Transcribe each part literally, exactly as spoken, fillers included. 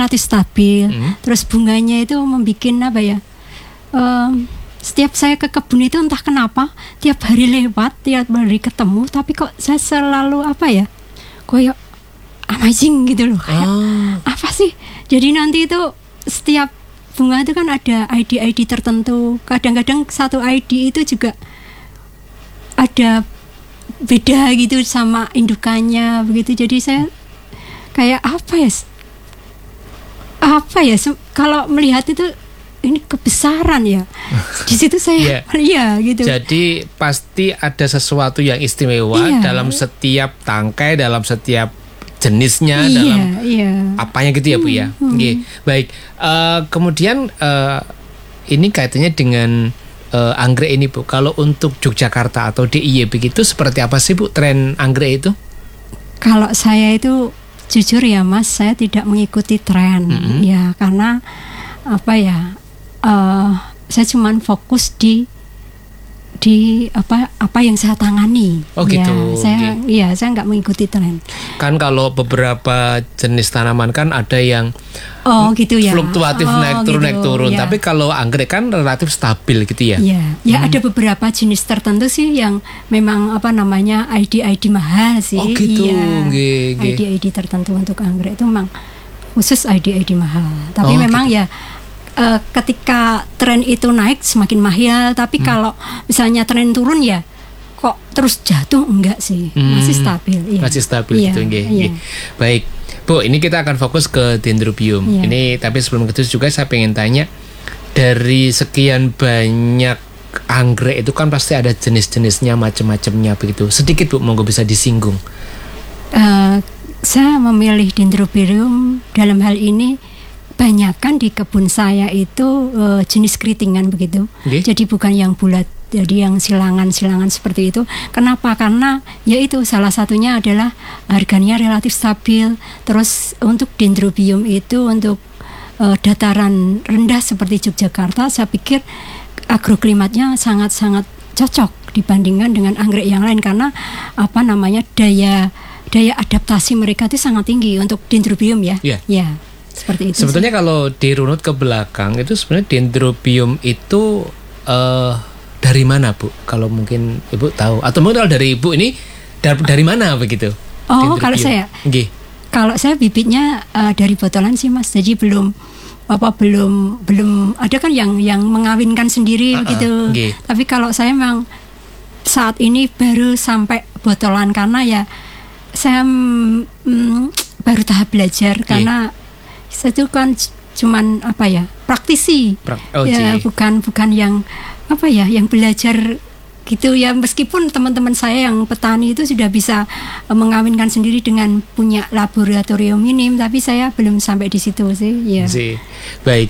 relatif stabil. Hmm. Terus bunganya itu membuat apa ya? Um, setiap saya ke kebun itu entah kenapa tiap hari lewat, tiap hari ketemu, tapi kok saya selalu apa ya? Kayak amazing gitu loh. Kayak Oh. apa sih? Jadi nanti itu setiap bunga itu kan ada I D I D tertentu. Kadang-kadang satu I D itu juga ada beda gitu sama indukannya begitu. Jadi saya kayak apa ya? Apa ya? Se- kalau melihat itu ini kebesaran ya. Di situ saya Yeah. iya gitu. Jadi pasti ada sesuatu yang istimewa Iya. dalam setiap tangkai, dalam setiap jenisnya, iya, dalam iya. apanya gitu ya Bu ya. Hmm, hmm. Oke, baik. Eh, kemudian eh, ini kaitannya dengan eh, anggrek ini Bu. Kalau untuk Yogyakarta atau D I Y begitu seperti apa sih Bu tren anggrek itu? Kalau saya itu jujur ya Mas, saya tidak mengikuti tren. Mm-hmm. Ya karena apa ya? eh, saya cuman fokus di di apa apa yang saya tangani. Oh, ya, gitu. Saya Oke. iya, saya nggak mengikuti tren. Kan kalau beberapa jenis tanaman kan ada yang Oh gitu ya. fluktuatif Oh, naik turun gitu, naik turun. ya. Tapi kalau anggrek kan relatif stabil gitu ya. Iya, ya Hmm. ada beberapa jenis tertentu sih yang memang apa namanya I D I D mahal sih. Oh, gitu. Iya. Nggih, nggih. I D I D tertentu untuk anggrek itu memang khusus I D I D mahal. Tapi Oh, memang gitu. ya eh, ketika tren itu naik semakin mahal. Tapi Hmm. kalau misalnya tren turun ya kok terus jatuh enggak sih, masih Hmm, stabil. Iya. Masih stabil Iya, gitu nggih, iya. nggih. Baik. Bu, ini kita akan fokus ke Dendrobium. Iya. Ini tapi sebelum itu juga saya pengen tanya, dari sekian banyak anggrek itu kan pasti ada jenis-jenisnya, macam-macamnya begitu. Sedikit Bu, monggo bisa disinggung. Eh, saya memilih Dendrobium dalam hal ini banyakkan di kebun saya itu eh, jenis keritingan begitu. Nggih. Jadi bukan yang bulat, jadi yang silangan-silangan seperti itu. Kenapa? Karena yaitu salah satunya adalah harganya relatif stabil. Terus untuk Dendrobium itu untuk eh, dataran rendah seperti Yogyakarta, saya pikir agroklimatnya sangat-sangat cocok dibandingkan dengan anggrek yang lain karena apa namanya daya daya adaptasi mereka itu sangat tinggi untuk Dendrobium ya. Iya. Ya, seperti itu. Sebetulnya kalau dirunut ke belakang itu sebenarnya Dendrobium itu eh, dari mana Bu? Kalau mungkin Ibu tahu atau mungkin kalau dari Ibu ini dari, dari mana begitu? Oh, kalau saya Nggih. Kalau saya bibitnya uh, dari botolan sih Mas. Jadi belum apa belum belum ada kan yang yang mengawinkan sendiri Uh-uh, begitu. nggih. Tapi kalau saya memang saat ini baru sampai botolan karena ya saya mm, baru tahap belajar karena saya itu kan c- cuman apa ya praktisi. Prak- oh, Ya jee. bukan bukan yang apa ya yang belajar gitu ya, meskipun teman-teman saya yang petani itu sudah bisa eh, mengawinkan sendiri dengan punya laboratorium minim, tapi saya belum sampai di situ sih ya. Sih. Baik.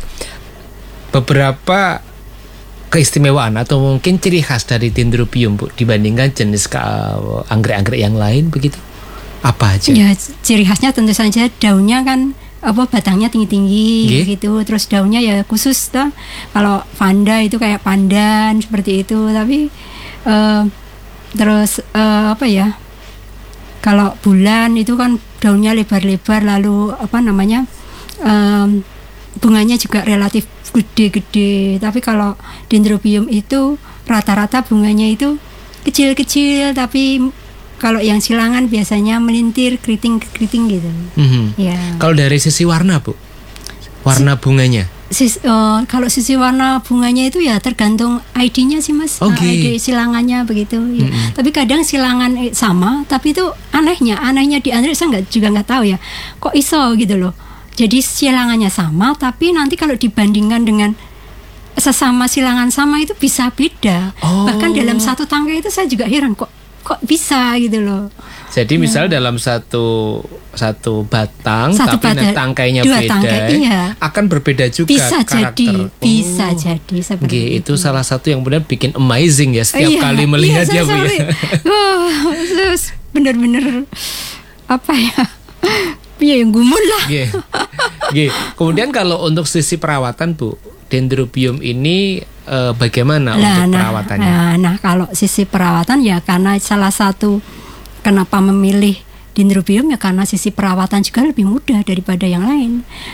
Beberapa keistimewaan atau mungkin ciri khas dari Dendrobium Bu dibandingkan jenis ka- anggrek-anggrek yang lain begitu. Apa aja? Ya ciri khasnya tentu saja daunnya kan apa batangnya tinggi-tinggi Nggih. gitu, terus daunnya ya khusus toh. Kalau vanda itu kayak pandan seperti itu, tapi eh, terus eh, apa ya? Kalau bulan itu kan daunnya lebar-lebar, lalu apa namanya? em, bunganya juga relatif gede-gede. Tapi kalau Dendrobium itu rata-rata bunganya itu kecil-kecil, tapi kalau yang silangan biasanya melintir keriting-keriting gitu. Mhm. Ya. Kalau dari sisi warna Bu, warna bunganya. Sis, eh, kalau sisi warna bunganya itu ya tergantung I D-nya sih Mas. Oke. Nah, I D silangannya begitu. Ya. Mm-mm. Tapi kadang silangan eh, sama, tapi itu anehnya, anehnya di anggrek saya nggak juga nggak tahu ya. Kok iso gitu loh. Jadi silangannya sama, tapi nanti kalau dibandingkan dengan sesama silangan sama itu bisa beda. Oh. Bahkan dalam satu tangkai itu saya juga heran kok kok bisa gitu loh. Jadi misal dalam satu satu batang, Satu tapi batang, tangkainya dua beda, tangkai, iya. akan berbeda juga Bisa jadi, karakter. bisa Oh. jadi seperti Nggih, itu itu. salah satu yang benar bikin amazing ya setiap Iya, kali melihat iya, ya Bu saya ya. sampai, wah, terus bener-bener apa ya? Iya yang gumun lah. Nggih. Nggih. Kemudian kalau untuk sisi perawatan Bu, Dendrobium ini eh, bagaimana Nah, untuk nah, perawatannya? nah, nah, kalau sisi perawatan ya karena salah satu kenapa memilih Dendrobium ya karena sisi perawatan juga lebih mudah daripada yang lain.